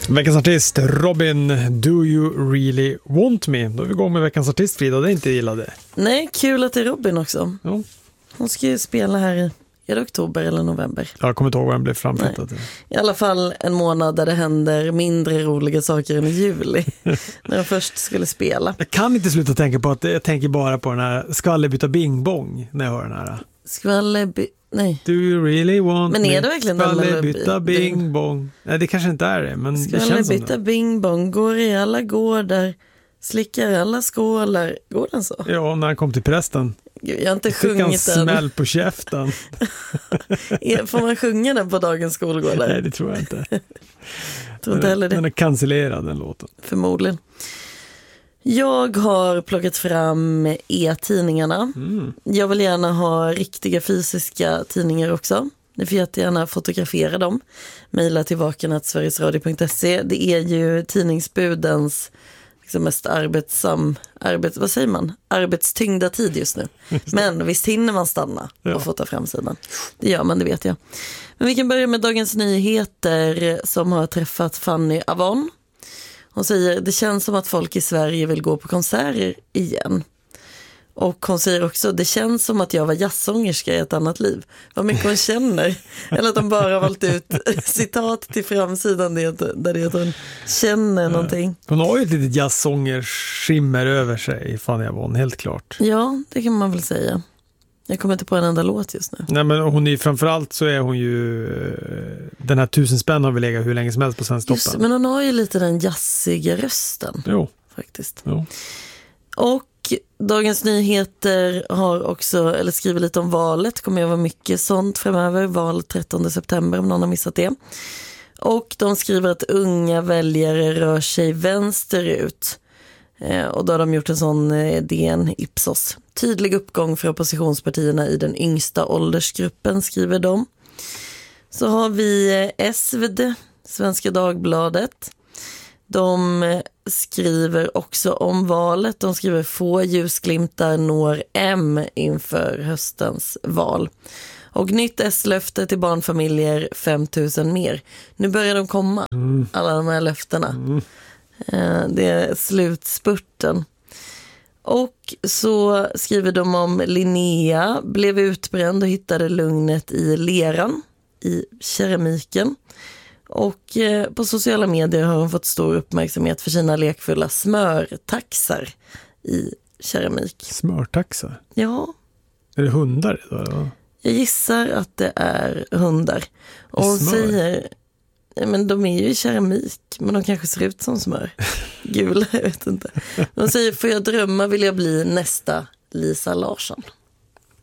Veckans artist, Robin, Do You Really Want Me? Då är vi igång med veckans artist, Frida, det är inte gillade. Nej, kul att det är Robin också. Ja. Hon ska ju spela här i oktober eller november. Jag kommer inte ihåg vad den blev framflyttad. I alla fall en månad där det händer mindre roliga saker än i juli. När de först skulle spela. Jag kan inte sluta tänka på att jag tänker bara på den här skvallerbytta bing bong när jag hör den här. Nej. Do you really want men är det me? verkligen skvallerbytta bing bong? Nej, det kanske inte är det, men det känns som det. Skvallerbytta bing bong, går i alla gårdar, slickar alla skålar. Går den så? Ja, när han kom till prästen. Gud, jag har inte sjungit den. Fick han smäll på käften. Får man sjunga den på dagens skolgårdar? Nej, det tror jag inte. Tror inte heller det. Den är cancellerad, den låten. Förmodligen. Jag har plockat fram e-tidningarna. Jag vill gärna ha riktiga fysiska tidningar också. Ni får jättegärna fotografera dem. Maila till vaken@sverigesradio.se. Det är ju tidningsbudens liksom mest arbetstyngda tid just nu. Men visst hinner man stanna och fota framsidan. Det gör man, det vet jag. Men vi kan börja med Dagens Nyheter som har träffat Fanny Avon. Hon säger, det känns som att folk i Sverige vill gå på konserter igen. Och hon säger också, det känns som att jag var jazzsångerska i ett annat liv. Vad mycket hon känner. Eller att de bara har valt ut citat till framsidan där det heter hon känner någonting. Hon har ju ett litet jazzsångerskimmer över sig, Fanny Avon, helt klart. Ja, det kan man väl säga. Jag kommer inte på en enda låt just nu. Nej, men hon är framförallt så är hon ju den här 1000 spänn har vi legat hur länge som helst på Svensktoppen. Men hon har ju lite den jazziga rösten. Jo. Faktiskt. Jo. Och Dagens Nyheter har också, eller skriver lite om valet. Kommer att vara mycket sånt framöver. Val 13 september om någon har missat det. Och de skriver att unga väljare rör sig vänsterut. Och då har de gjort en sån DN Ipsos. Tydlig uppgång för oppositionspartierna i den yngsta åldersgruppen, skriver de. Så har vi SvD, Svenska Dagbladet. De skriver också om valet. De skriver få ljusglimtar når M inför höstens val. Och nytt S-löfte till barnfamiljer, 5 000 mer. Nu börjar de komma, alla de här löftena. Det är slutspurten. Och så skriver de om Linnea blev utbränd och hittade lugnet i leran, i keramiken. Och på sociala medier har hon fått stor uppmärksamhet för sina lekfulla smörtaxar i keramik. Smörtaxar? Ja. Är det hundar då? Eller? Jag gissar att det är hundar. Och hon säger, men de är ju i keramik, men de kanske ser ut som smör. Gula, jag vet inte. Hon säger, får jag drömma vill jag bli nästa Lisa Larsson.